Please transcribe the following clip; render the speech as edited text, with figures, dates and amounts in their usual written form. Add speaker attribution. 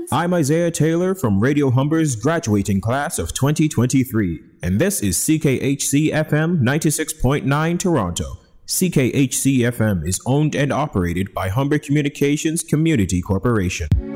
Speaker 1: I'm Isaiah Taylor from Radio Humber's graduating class of 2023, and this is CKHC FM 96.9 Toronto. CKHC FM is owned and operated by Humber Communications Community Corporation.